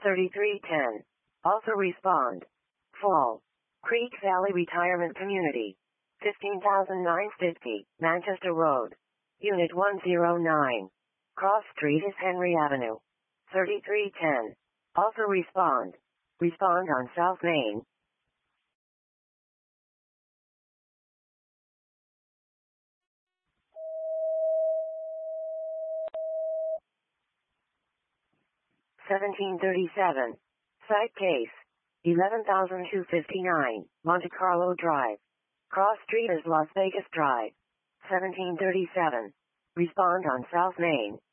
3310. Also respond. Fall Creek Valley Retirement Community. 15,950, Manchester Road. Unit 109. Cross Street is Henry Avenue. 3310. Also respond. Respond on South Main. $17.37. Site case. 11,259, Monte Carlo Drive. Cross Street is Las Vegas Drive. $17.37. Respond on South Main.